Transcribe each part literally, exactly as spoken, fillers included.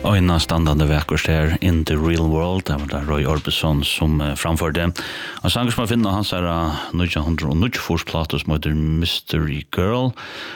Øyna standande vekkurs der In the Real World, det var det Roy Orbison som uh, framførte. Og sanger som man finner hans er nittonhundranittio-plato som heter Mystery Girl,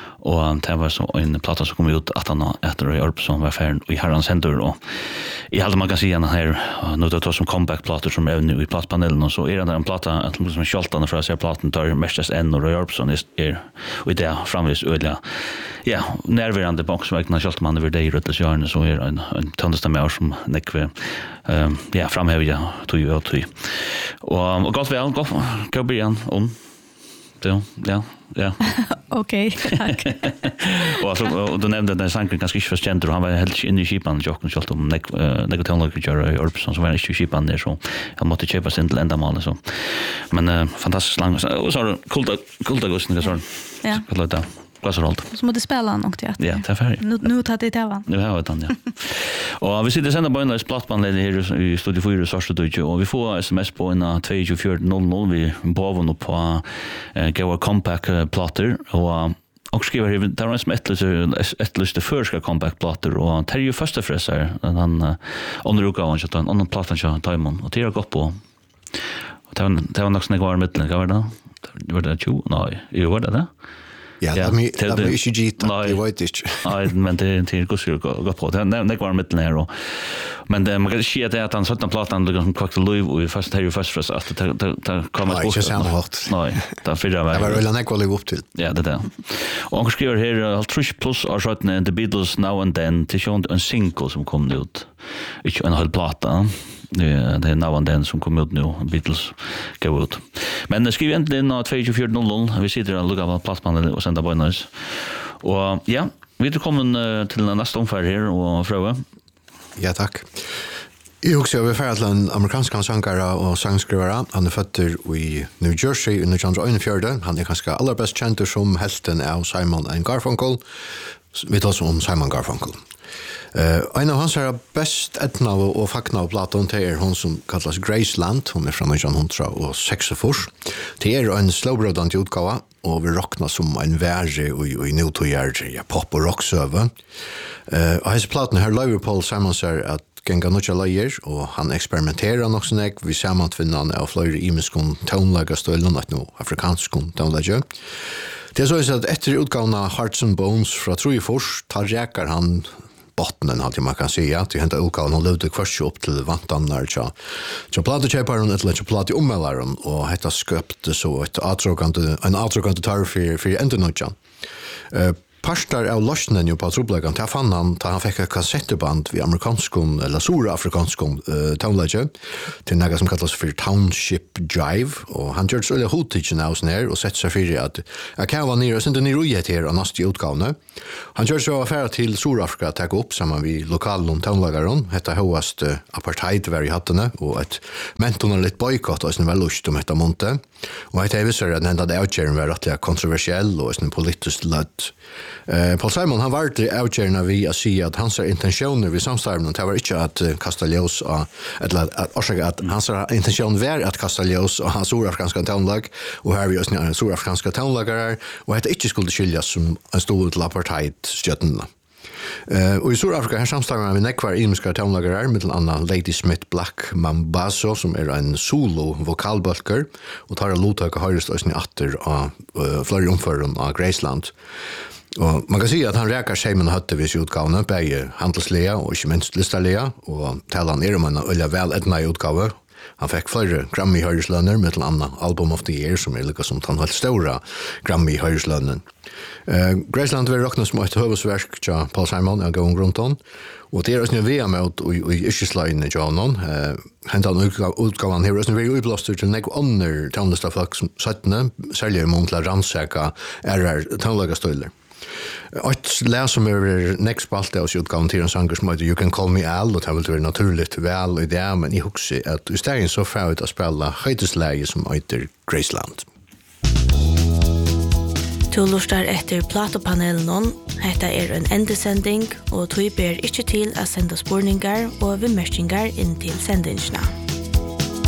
og det var så en plata som kom ut at han etter Roy Orbison var ferdig i herrans hender, og i halde man kan si han her, nå det er som comeback-plater som er i platpanelen, og så er det en plata, at liksom kjoltene fra seg platen tar mestest enn, og Roy Orbison er, er og i det framvis ødelig, ja, nærværende bak som vegna kjoltene man er det i rødles hjørne, så er en, en tøndeste med oss som nekve, um, ja, framhever ja, tog og tog. Og, og godt vel, godt, hva blir han om? Det, ja, ja. Okej, tack. och alltså och då nämnde den sanken ganska inte förstånd och han var helt inne i skipan och jag skulle om negativt göra Orbison som var inte i skipan där så han måste köpa sin till ända mal så. Men uh, fantastiskt lång och så coolt coolt augusten så. Ja. Vad det Vad så roligt. Så måste spela han också. Ja, det är färdigt. Nu nu tar det tävlan. Nu har jag det ja. Och vi sitter sen på en plattband här i Studio fyra så står och vi får sms på en två fyra noll noll vi på på Goa Compact platter och och skriver här där är smättlösa ettlösa förska compact platter och tar ju första fräsar han underutgåvan så en annan platta så Timon och det har gått på. Och det var det var också några mitten vad var det? Det var det ju nej, ju var det det. Ja, det är ju inte gitt, det vet inte. Nej, men det är inte kusigt gå på. Det är var mitten här och men det man kan se att det att han sätter platan liksom kvakt Louis och först här ju först för att det det kommer gå. Nej, det fyra väg. Det var väl en ekval upp till. Ja, det där. Och han skriver här Altrish plus och så The Beatles Now and Then till sjön en single som kom ut. Inte en hel plata. Det är Now and Then som kom ut nu, Beatles går ut. Men skriv egentligen på två fyra noll noll. Vi sitter och luggar på platspanelen och sända på oss. Och ja, vi är kommen till nästa omfärd här och fråga. Ja, tack. Jag också över för en amerikansk sångare och sångskrivare. Han är född i New Jersey i nittonhundrafyrtio. Han är ganska allra bäst känd som helten av Simon and Garfunkel. Vi tar om Simon Garfunkel. Uh, en av hans är bäst etna och fakna av platon till är hon som kallas Graceland. Hon är från nittonhundrasex. Det är en slowbrodant utgåva och vi rocknar som en värre och i nutogär ja, pop och rocksöver. Uh, och hans platon här Live Paul Simon säger att genga nutja lager och han experimenterar också nek vi sammanfinnan av flera imiskon tonlaga stölden att nå afrikanskon tonlaga. Det är så att efter utgåvna Hearts and Bones från Trojefors tar räkar han bottnen alltid man kan säga att det händer utgåvan och lövde kvart upp till vantan där så så plateköparen eller så plate ommelaren och detta sköpte så ett atrokande en atrokande tar för för ända nutja. Eh Pastor av lossnen ju på troblagan ta fann han ta han fick ett kassettband vid amerikanskon eller surafrikanskon uh, tonlager till något som kallas för Township Drive och han gör så eller hotage now snär och sätter sig för att jag kan vara nere sen den rojet här och nästa utgåva. Han gör så affär till Surafrika att ta upp samman vid lokalen tonlagaron heter hoast uh, apartheid var i hattene och ett mentorna lite boykott och sen väl lust om detta monte och det är visst att den där outgeren var rätt kontroversiell och en politiskt ladd. Eh Paul Simon han var det outgeren av vi att se att hans intentioner vid samstarven det var inte att uh, kasta ljus och eller att orsaka att hans intention var att kasta ljus och hans surafrikanska tonlag och här vi just nu surafrikanska tonlagar och det inte skulle skiljas som en stor apartheid stjärnorna. Eh och i Sydafrika här samstarvar vi nekvar imiska tonlagar med andra Lady Smith Black Mambazo som är en solo vokalbalker och tar en låttaka höjst och åter av flera omförrum av Graceland. Och man kan säga att han räkar sig med hötte vid utgåvorna bäge handelsliga och inte minst listarliga och talar ner om en öliga väl etna utgåvor. Han fick flera Grammy-höjslöner med andra Album of the Year som är lika som den helt stora Grammy-höjslönen. Uh, Graceland var räknas som ett huvudverk till Paul Simon och Going Grunton. Och det är också en V M ut i yrkeslejen i John. Händan utgavan här är en väldigt uppblåster till nek under tonlista folk som sättna säljer mot att rannsaka är tonlagastöjler. Ett läs som är next spalt av utgåvan till en sånger som heter You Can Call Me Al och det har väl varit naturligt väl i det men i huxi att istället så får ut att spela höjtesläge som heter Graceland. Du lustar etter platopanelen, hetta er en endesending, og du ber ikke til å sende spurningar og vimerkingar inn til sendingsna.